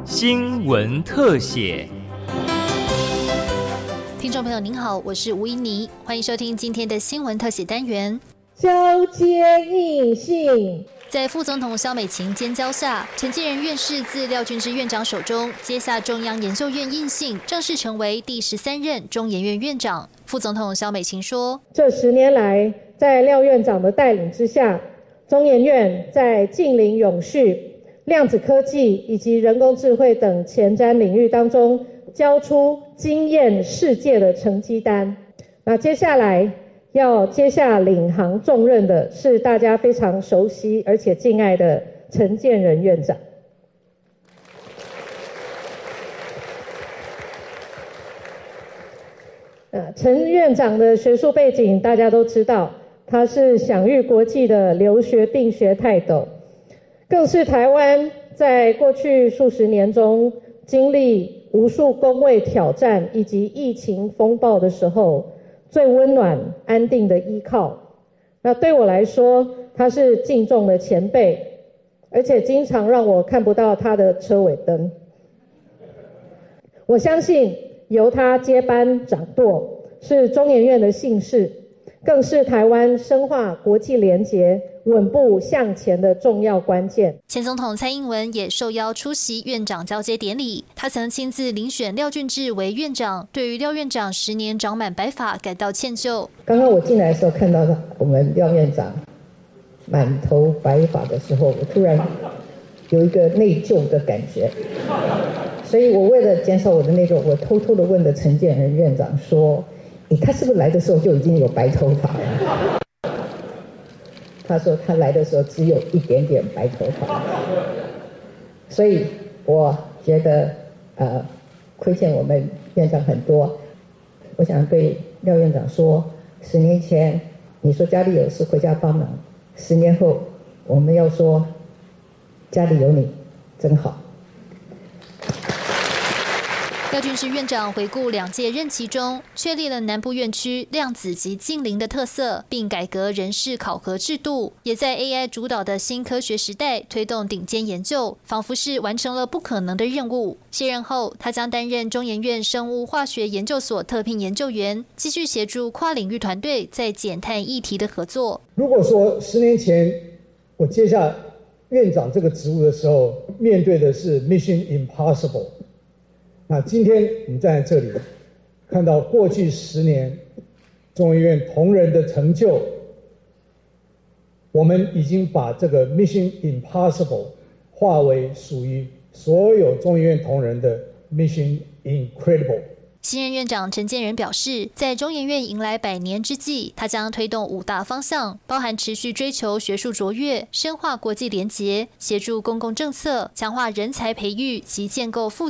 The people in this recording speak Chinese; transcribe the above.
新闻特写。 听众朋友您好，我是吴依妮，欢迎收听今天的新闻特写单元。 交接应信。 在副总统萧美琴监教下，陈建仁院士自廖俊之院长手中接下中央研究院印信，正式成为第13任中研院院长。副总统萧美琴说：“ 这10年来，在廖院长的带领之下，中研院在近邻永续、量子科技以及人工智慧等前瞻领域当中，交出惊艳世界的成绩单。那接下来要接下领航重任的是大家非常熟悉而且敬爱的陈建仁院长。陈院长的学术背景大家都知道，他是享誉国际的留学并学泰斗，更是台湾在过去数十年中经历无数公卫挑战以及疫情风暴的时候最温暖安定的依靠。那对我来说，他是敬重的前辈，而且经常让我看不到他的车尾灯。我相信由他接班掌舵，是中研院的幸事，更是台湾深化国际连结、稳步向前的重要关键。 前总统蔡英文也受邀出席院长交接典礼，他曾亲自遴选廖俊智为院长，对于廖院长10年长满白发感到歉疚。 刚刚我进来的时候看到我们廖院长满头白发的时候，我突然有一个内疚的感觉，所以我为了减少我的内疚，我偷偷的问了陈建仁院长说：“他是不是来的时候就已经有白头发了？”他说他来的时候只有一点点白头发，所以我觉得亏欠我们院长很多。我想对廖院长说，10年前你说家里有事回家帮忙，10年后我们要说家里有你真好。 廖俊智院长回顾2届任期中，确立了南部院区量子及近邻的特色，并改革人事考核制度，也在 AI 主导的新科学时代推动顶尖研究，仿佛是完成了不可能的任务。卸任后，他将担任中研院生物化学研究所特聘研究员，继续协助跨领域团队在减碳议题的合作。 如果说10年前我接下院长这个职务的时候，面对的是 Mission Impossible。那今天我们站在这里，看到过去10年中研院同仁的成就，我们已经把这个 Mission Impossible 化为属于所有中研院同仁的 Mission Incredible。 新任院长陈建仁表示，在中研院迎来100年之际，他将推动5大方向，包含持续追求学术卓越、深化国际连结、协助公共政策、强化人才培育及建构